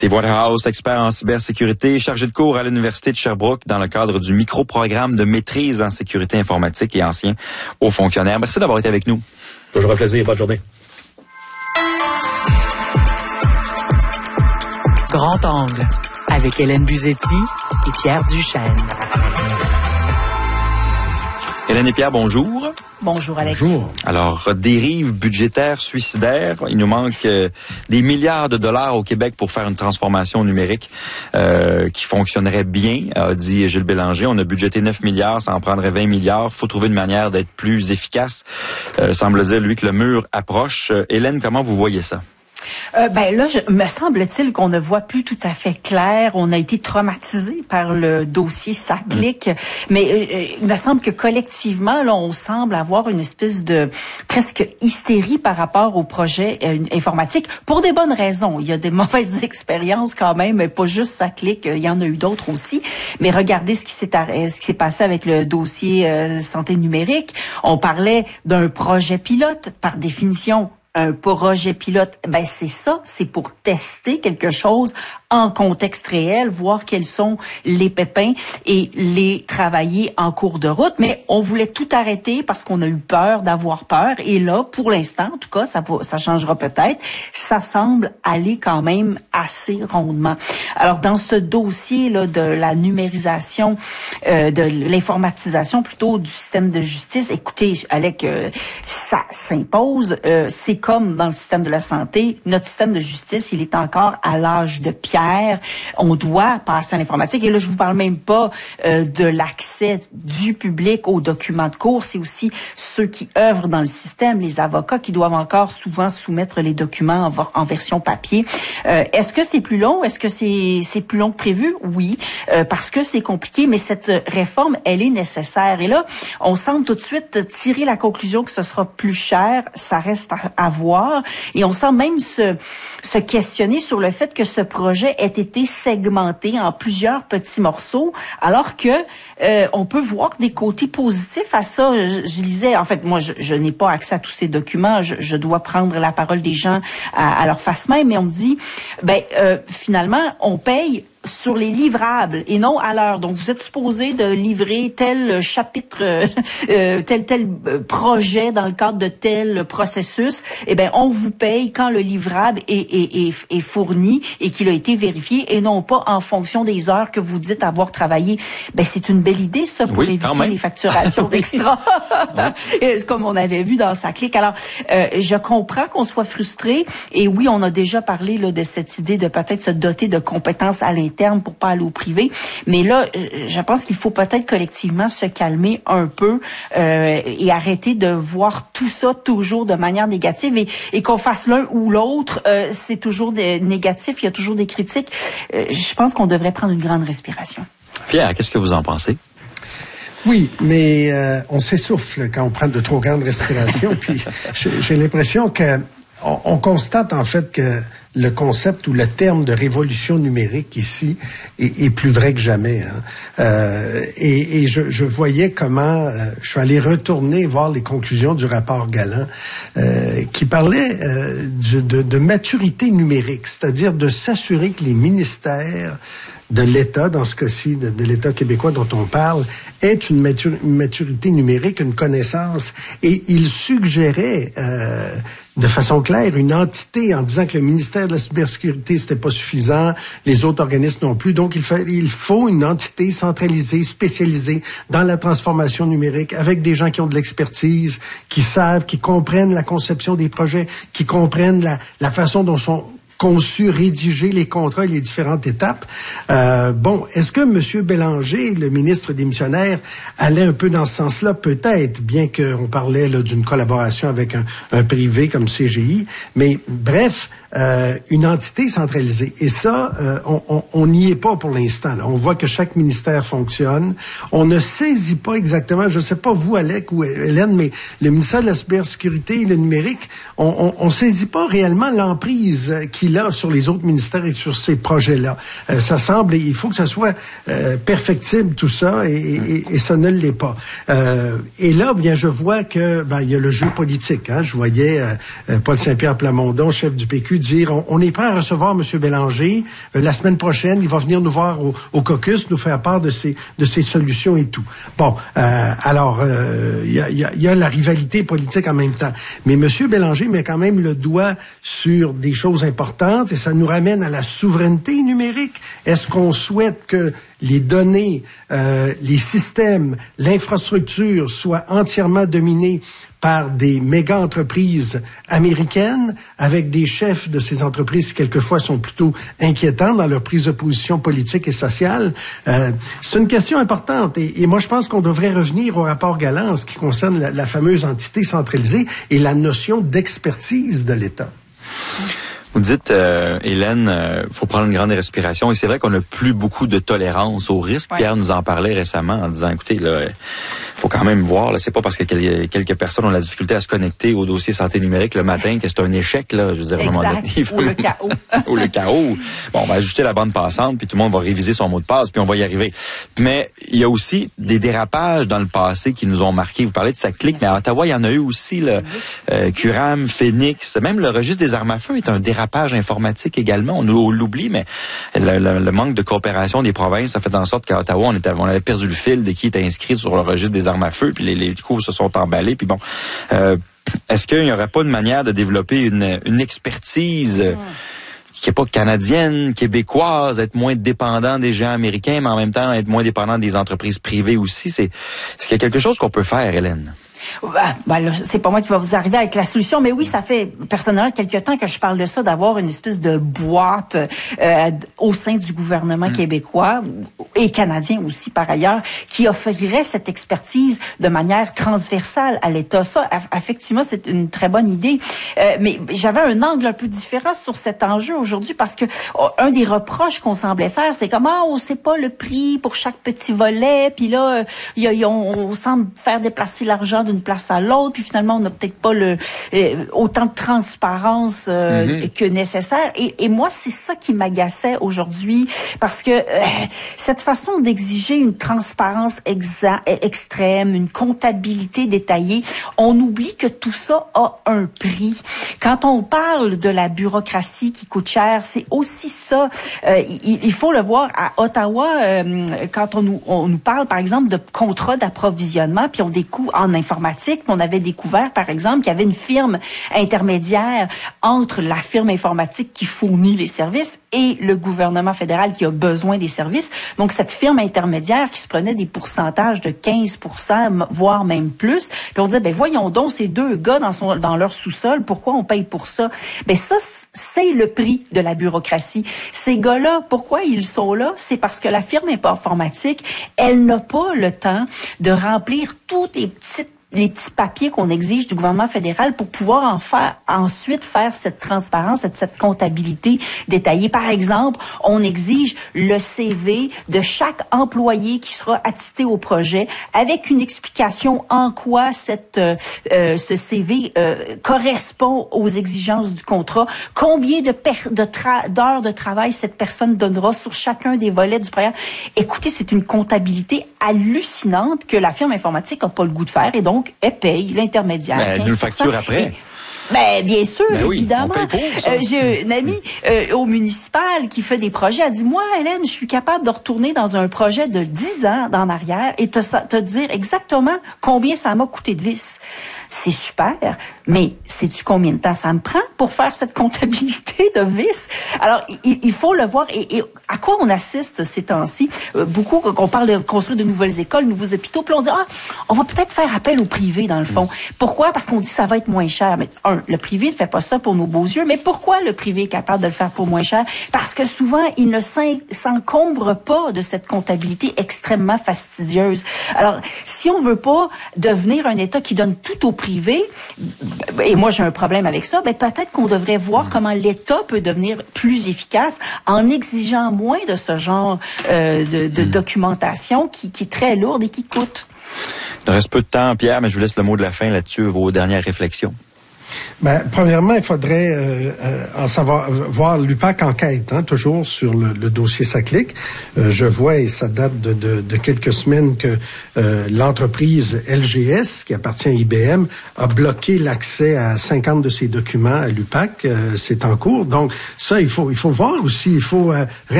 Des Waterhouse, expert en cybersécurité, chargé de cours à l'Université de Sherbrooke dans le cadre du micro-programme de maîtrise en sécurité informatique et ancien haut fonctionnaire. Merci d'avoir été avec nous. Toujours un plaisir. Bonne journée. Grand angle avec Hélène Buzetti et Pierre Duchesne. Hélène et Pierre, bonjour. Bonjour Alex. Bonjour. Alors, dérive budgétaire suicidaire. Il nous manque des milliards de dollars au Québec pour faire une transformation numérique qui fonctionnerait bien, a dit Gilles Bélanger. On a budgété 9 milliards, ça en prendrait 20 milliards. Faut trouver une manière d'être plus efficace. Semble dire, lui, que le mur approche. Hélène, comment vous voyez ça? Me semble-t-il qu'on ne voit plus tout à fait clair. On a été traumatisé par le dossier SACLIC, mais il me semble que collectivement, là, on semble avoir une espèce de presque hystérie par rapport au projet informatique pour des bonnes raisons. Il y a des mauvaises expériences quand même, pas juste SACLIC, il y en a eu d'autres aussi. Mais regardez ce qui s'est passé avec le dossier santé numérique. On parlait d'un projet pilote, par définition. Un projet pilote, c'est ça, c'est pour tester quelque chose en contexte réel, voir quels sont les pépins et les travailler en cours de route. Mais on voulait tout arrêter parce qu'on a eu peur d'avoir peur. Et là, pour l'instant, en tout cas, ça changera peut-être. Ça semble aller quand même assez rondement. Alors, dans ce dossier-là de la numérisation, de l'informatisation plutôt du système de justice, écoutez, Alec, ça s'impose. C'est comme dans le système de la santé, notre système de justice, il est encore à l'âge de pierre. On doit passer à l'informatique. Et là, je vous parle même pas de l'accès du public aux documents de cours. C'est aussi ceux qui œuvrent dans le système, les avocats, qui doivent encore souvent soumettre les documents en version papier. Est-ce que c'est plus long? Est-ce que c'est plus long que prévu? Oui, parce que c'est compliqué, mais cette réforme, elle est nécessaire. Et là, on semble tout de suite tirer la conclusion que ce sera plus cher. Ça reste à voir. Et on semble même se questionner sur le fait que ce projet ait été segmenté en plusieurs petits morceaux, alors que on peut voir des côtés positifs à ça. Je lisais, en fait, moi, je n'ai pas accès à tous ces documents. Je dois prendre la parole des gens à leur face même, mais on me dit, finalement, on paye sur les livrables et non à l'heure. Donc, vous êtes supposé de livrer tel chapitre, tel projet dans le cadre de tel processus. Eh bien, on vous paye quand le livrable est fourni et qu'il a été vérifié et non pas en fonction des heures que vous dites avoir travaillé. Ben, c'est une belle idée, ça, pour éviter les facturations d'extra. Comme on avait vu dans SACLIC. Alors, je comprends qu'on soit frustré et oui, on a déjà parlé là de cette idée de peut-être se doter de compétences à l'interne pour pas aller au privé. Mais là, je pense qu'il faut peut-être collectivement se calmer un peu et arrêter de voir tout ça toujours de manière négative et qu'on fasse l'un ou l'autre, c'est toujours négatif, il y a toujours des critiques. Je pense qu'on devrait prendre une grande respiration. Pierre, qu'est-ce que vous en pensez? Oui, mais on s'essouffle quand on prend de trop grandes respirations. Puis j'ai l'impression que on constate en fait que le concept ou le terme de révolution numérique ici est plus vrai que jamais. Et je voyais comment je suis allé retourner voir les conclusions du rapport Galland qui parlait de maturité numérique, c'est-à-dire de s'assurer que les ministères de l'État, dans ce cas-ci, de l'État québécois dont on parle, est une maturité numérique, une connaissance. Et il suggérait de façon claire une entité en disant que le ministère de la cybersécurité, c'était pas suffisant, les autres organismes non plus. Donc, il faut une entité centralisée, spécialisée dans la transformation numérique, avec des gens qui ont de l'expertise, qui savent, qui comprennent la conception des projets, qui comprennent la façon dont sont conçu, rédigé les contrats et les différentes étapes. Est-ce que M. Bélanger, le ministre démissionnaire, allait un peu dans ce sens-là? Peut-être, bien qu'on parlait là, d'une collaboration avec un privé comme CGI. Mais bref, une entité centralisée. Et ça, on n'y est pas pour l'instant. Là. On voit que chaque ministère fonctionne. On ne saisit pas exactement, je ne sais pas vous, Alec ou Hélène, mais le ministère de la cybersécurité et le numérique, on ne saisit pas réellement l'emprise qu'il qu'il a sur les autres ministères et sur ces projets-là. Ça semble, il faut que ça soit perfectible tout ça, et ça ne l'est pas. Et là, bien, je vois que il y a le jeu politique. Hein. Je voyais Paul Saint-Pierre Plamondon, chef du PQ, dire on est prêt à recevoir M. Bélanger la semaine prochaine. Il va venir nous voir au caucus, nous faire part de ses solutions et tout. Bon, alors il y a la rivalité politique en même temps. Mais M. Bélanger met quand même le doigt sur des choses importantes, et ça nous ramène à la souveraineté numérique. Est-ce qu'on souhaite que les données, les systèmes, l'infrastructure soient entièrement dominés par des méga-entreprises américaines, avec des chefs de ces entreprises qui, quelquefois, sont plutôt inquiétants dans leur prise de position politique et sociale? C'est une question importante. Et moi, je pense qu'on devrait revenir au rapport Galland en ce qui concerne la fameuse entité centralisée et la notion d'expertise de l'État. Vous dites, Hélène, faut prendre une grande respiration. Et c'est vrai qu'on n'a plus beaucoup de tolérance au risque. Ouais. Pierre nous en parlait récemment en disant, écoutez, là, faut quand même voir, là, c'est pas parce que quelques personnes ont la difficulté à se connecter au dossier santé numérique le matin que c'est un échec, là. Je veux dire, vraiment, ou le chaos. Ou le chaos. Bon, on va ajuster la bande passante, puis tout le monde va réviser son mot de passe, puis on va y arriver. Mais il y a aussi des dérapages dans le passé qui nous ont marqués. Vous parlez de SACLIC, mais à Ottawa, il y en a eu aussi, là. Curam, Phoenix, même le registre des armes à feu est un dérapage informatique également. On l'oublie, mais le manque de coopération des provinces a fait en sorte qu'à Ottawa, on avait perdu le fil de qui était inscrit sur le registre des armes à feu, puis les coups se sont emballés, puis bon. Est-ce qu'il n'y aurait pas une manière de développer une expertise qui n'est pas canadienne, québécoise, être moins dépendant des géants américains, mais en même temps être moins dépendant des entreprises privées aussi? Est-ce qu'il y a quelque chose qu'on peut faire, Hélène? Là, c'est pas moi qui va vous arriver avec la solution, mais oui, ça fait personnellement quelque temps que je parle de ça, d'avoir une espèce de boîte au sein du gouvernement québécois et canadien aussi par ailleurs, qui offrirait cette expertise de manière transversale à l'État. Ça, effectivement, c'est une très bonne idée. Mais j'avais un angle un peu différent sur cet enjeu aujourd'hui, parce que un des reproches qu'on semblait faire, c'est comme on sait pas le prix pour chaque petit volet, puis là on semble faire déplacer l'argent d'une place à l'autre, puis finalement on n'a peut-être pas autant de transparence que nécessaire. Et moi, c'est ça qui m'agaçait aujourd'hui, parce que cette façon d'exiger une transparence extrême, une comptabilité détaillée, on oublie que tout ça a un prix. Quand on parle de la bureaucratie qui coûte cher, c'est aussi ça. Il faut le voir à Ottawa, quand on nous parle par exemple de contrats d'approvisionnement, puis on découvre en informatique, on avait découvert par exemple qu'il y avait une firme intermédiaire entre la firme informatique qui fournit les services et le gouvernement fédéral qui a besoin des services. Donc cette firme intermédiaire qui se prenait des pourcentages de 15%, voire même plus. Puis on disait, voyons donc, ces deux gars dans leur sous-sol, pourquoi on paye pour ça? Ça, c'est le prix de la bureaucratie. Ces gars-là, pourquoi ils sont là? C'est parce que la firme informatique, elle n'a pas le temps de remplir toutes les petits papiers qu'on exige du gouvernement fédéral pour pouvoir ensuite faire cette transparence, cette comptabilité détaillée. Par exemple, on exige le CV de chaque employé qui sera attesté au projet, avec une explication en quoi ce CV correspond aux exigences du contrat, combien d'heures de travail cette personne donnera sur chacun des volets du programme. Écoutez, c'est une comptabilité hallucinante que la firme informatique n'a pas le goût de faire, et donc elle paye l'intermédiaire. Elle nous facture après. Bien sûr, oui, évidemment. On paye pour ça. J'ai une amie au municipal qui fait des projets. Elle dit, moi, Hélène, je suis capable de retourner dans un projet de 10 ans en arrière et te dire exactement combien ça m'a coûté de vis. C'est super, mais sais-tu combien de temps ça me prend pour faire cette comptabilité de vis? Alors, il faut le voir. Et à quoi on assiste ces temps-ci? Beaucoup, qu'on parle de construire de nouvelles écoles, nouveaux hôpitaux, puis on dit, on va peut-être faire appel au privé, dans le fond. Pourquoi? Parce qu'on dit ça va être moins cher. Mais le privé ne fait pas ça pour nos beaux yeux. Mais pourquoi le privé est capable de le faire pour moins cher? Parce que souvent, il ne s'encombre pas de cette comptabilité extrêmement fastidieuse. Alors, si on veut pas devenir un État qui donne tout au privé, et moi j'ai un problème avec ça, peut-être qu'on devrait voir comment l'État peut devenir plus efficace en exigeant moins de ce genre de documentation qui est très lourde et qui coûte. Il reste peu de temps, Pierre, mais je vous laisse le mot de la fin là-dessus, vos dernières réflexions. Ben, premièrement, il faudrait voir l'UPAC enquête, toujours sur le dossier Saclic. Je vois, et ça date de quelques semaines, que l'entreprise LGS, qui appartient à IBM, a bloqué l'accès à 50 de ses documents à l'UPAC. C'est en cours. Donc, ça, il faut voir aussi. Il faut